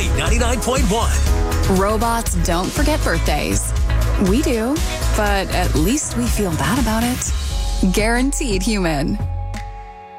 K99.1. Robots don't forget birthdays. We do, but at least we feel bad about it. Guaranteed human.